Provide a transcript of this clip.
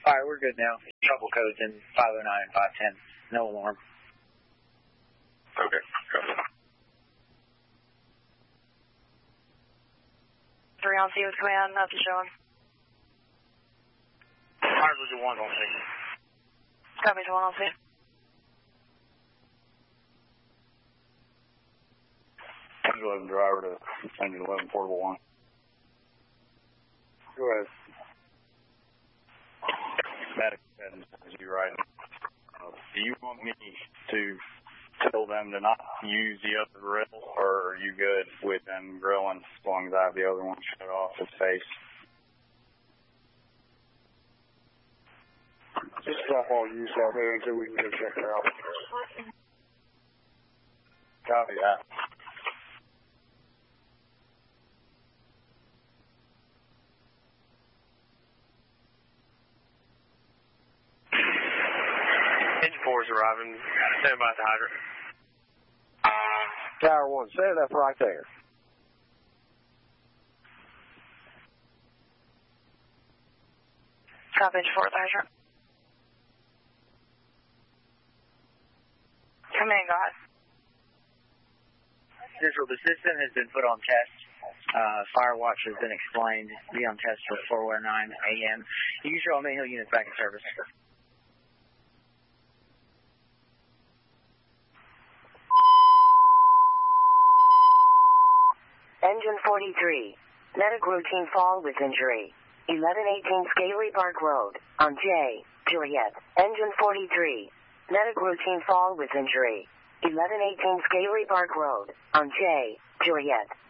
All right, we're good now. Trouble codes in 509 and 510. No alarm. Okay, copy. 3 on C with command, nothing showing. Alright, we'll do 1 on C. Copy, 1 on C. Engine 11 driver to engine 11 portable 1. Go ahead. Medic, as you right. Do you want me to tell them to not use the other grill, or are you good with them grilling as long as I have the other one shut off its face? Just stop all use out there until we can go check her out. Copy that. Engine 4 is arriving. Stand by at the hydrant. Tower 1, set it up right there. Copy, engine 4 at the hydrant. Come in, go ahead. Central, the system has been put on test. Firewatch has been explained. Be on test for 4:09 a.m. You can show all manual units back in service. Engine 43. Medic routine fall with injury. 1118 Scaly Park Road, on J, Juliet. Engine 43. Medic routine fall with injury. 1118 Scaly Park Road, on J, Juliet.